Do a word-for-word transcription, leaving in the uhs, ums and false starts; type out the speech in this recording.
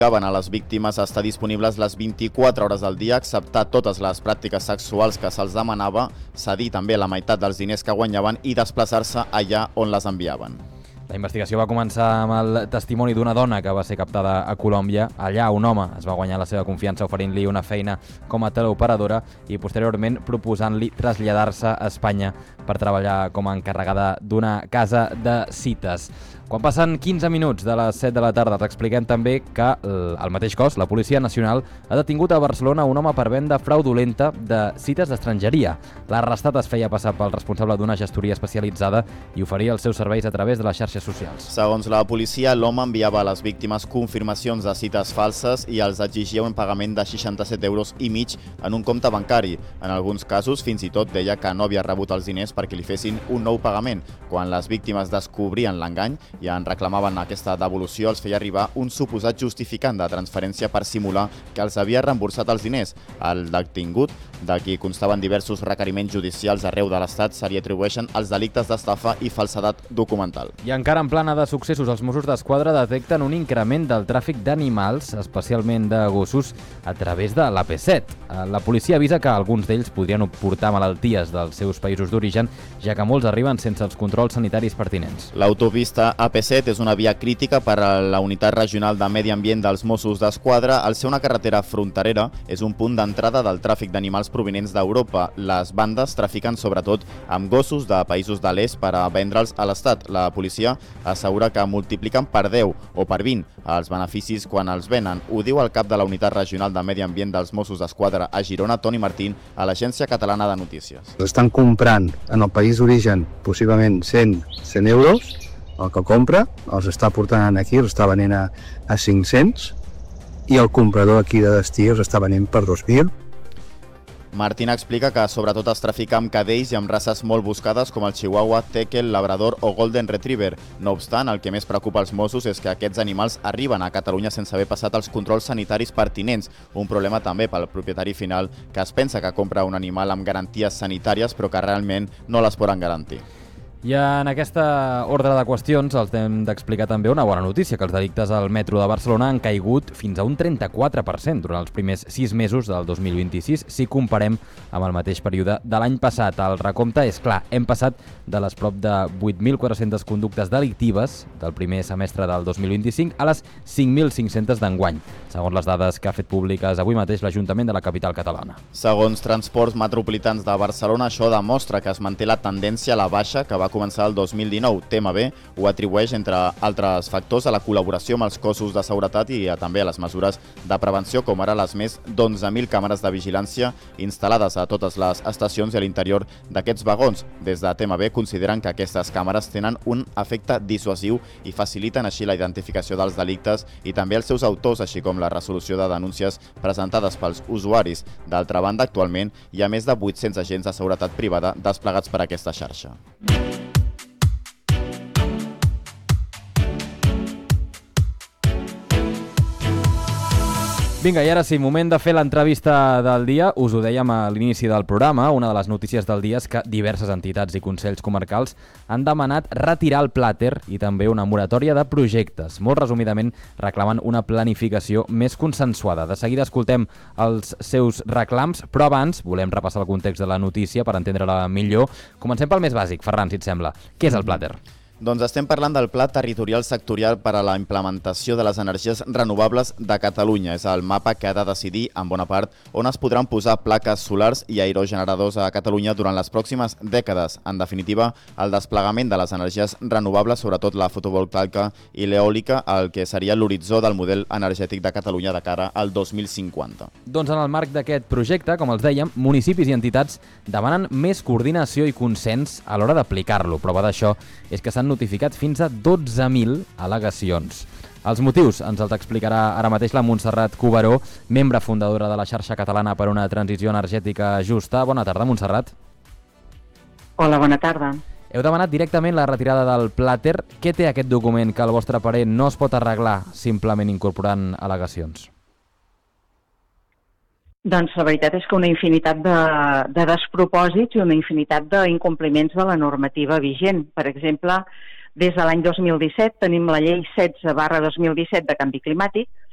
Obligaven a les víctimes a estar disponibles les vint-i-quatre hores del dia, acceptar totes les pràctiques sexuals que se'ls demanava, cedir també la meitat dels diners que guanyaven i desplaçar-se allà on les enviaven. La investigació va començar amb el testimoni d'una dona que va ser captada a Colòmbia. Allà un home es va guanyar la seva confiança oferint-li una feina com a teleoperadora i posteriorment proposant-li traslladar-se a Espanya per treballar com a encarregada d'una casa de cites. Quan passen quinze minuts de les set de la tarda, t'expliquem també que el mateix cos, la Policia Nacional, ha detingut a Barcelona un home per venda fraudulenta de cites d'estrangeria. L'arrestat es feia passar pel responsable d'una gestoria especialitzada i oferia els seus serveis a través de les xarxes socials. Segons la policia, l'home enviava a les víctimes confirmacions de cites falses i els exigia un pagament de seixanta-set euros i mig en un compte bancari. En alguns casos, fins i tot deia que no havia rebut els diners perquè li fessin un nou pagament. Quan les víctimes descobrien l'engany i en reclamaven aquesta devolució, els feia arribar un suposat justificant de transferència per simular que els havia reemborsat els diners. El detingut, de qui constaven diversos requeriments judicials arreu de l'Estat, se li atribueixen els delictes d'estafa i falsedat documental. I encara en plana de successos, els Mossos d'Esquadra detecten un increment del tràfic d'animals, especialment de gossos, a través de l'A P set. La policia avisa que alguns d'ells podrien portar malalties dels seus països d'origen, ja que molts arriben sense els controls sanitaris pertinents. L'autopista A P set és una via crítica per a la Unitat Regional de Medi Ambient dels Mossos d'Esquadra. Al ser una carretera fronterera, és un punt d'entrada del tràfic d'animals provinents d'Europa. Les bandes trafiquen sobretot amb gossos de països de l'est per a vendre'ls a l'Estat. La policia assegura que multipliquen per deu o per vint els beneficis quan els venen. Ho diu el cap de la Unitat Regional de Medi Ambient dels Mossos d'Esquadra a Girona, Toni Martín, a l'Agència Catalana de Notícies. Estan comprant en el país d'origen possiblement cent euros, el que compra els està portant aquí, els està venent a, a cinc-cents i el comprador aquí de destí els està venent per dos mil. Martín explica que sobretot es trafica amb cadells i amb races molt buscades com el Chihuahua, Tekel, Labrador o Golden Retriever. No obstant, el que més preocupa els Mossos és que aquests animals arriben a Catalunya sense haver passat els controls sanitaris pertinents. Un problema també pel propietari final, que es pensa que compra un animal amb garanties sanitàries però que realment no les poden garantir. I en aquesta ordre de qüestions els hem d'explicar també una bona notícia, que els delictes al metro de Barcelona han caigut fins a un trenta-quatre per cent durant els primers sis mesos del dos mil vint-i-sis, si comparem amb el mateix període de l'any passat. El recompte és clar, hem passat de les prop de vuit mil quatre-centes conductes delictives del primer semestre del dos mil vint-i-cinc a les cinc mil cinc-centes d'enguany, segons les dades que ha fet públiques avui mateix l'Ajuntament de la capital catalana. Segons Transports Metropolitans de Barcelona, això demostra que es manté la tendència a la baixa que va començar el dos mil dinou. T M B ho atribueix, entre altres factors, a la col·laboració amb els cossos de seguretat i a, també a les mesures de prevenció, com ara les més d'onze mil càmeres de vigilància instal·lades a totes les estacions i a l'interior d'aquests vagons. Des de T M B consideren que aquestes càmeres tenen un efecte dissuasiu i faciliten així la identificació dels delictes i també els seus autors, així com la resolució de denúncies presentades pels usuaris. D'altra banda, actualment hi ha més de vuit-cents agents de seguretat privada desplegats per aquesta xarxa. Vinga, i ara sí, moment de fer l'entrevista del dia. Us ho dèiem a l'inici del programa, una de les notícies del dia és que diverses entitats i consells comarcals han demanat retirar el plàter i també una moratòria de projectes. Molt resumidament, reclamen una planificació més consensuada. De seguida escoltem els seus reclams, però abans volem repassar el context de la notícia per entendre-la millor. Comencem pel més bàsic, Ferran, si et sembla. Què és el plàter? Doncs estem parlant del Pla Territorial Sectorial per a la implementació de les energies renovables de Catalunya. És el mapa que ha de decidir, en bona part, on es podran posar plaques solars i aerogeneradors a Catalunya durant les pròximes dècades. En definitiva, el desplegament de les energies renovables, sobretot la fotovoltaica i l'eòlica, el que seria l'horitzó del model energètic de Catalunya de cara al dos mil cinquanta. Doncs en el marc d'aquest projecte, com els dèiem, municipis i entitats demanen més coordinació i consens a l'hora d'aplicar-lo. Prova d'això és que s'han notificat fins a dotze mil al·legacions. Els motius ens els explicarà ara mateix la Montserrat Cuberó, membre fundadora de la xarxa catalana per una transició energètica justa. Bona tarda, Montserrat. Hola, bona tarda. Heu demanat directament la retirada del plàter. Què té aquest document que al vostre parer no es pot arreglar simplement incorporant al·legacions? Doncs la veritat és que una infinitat de, de despropòsits i una infinitat d'incompliments de la normativa vigent. Per exemple, des de l'any dos mil disset tenim la llei setze barra dos mil disset de canvi climàtic,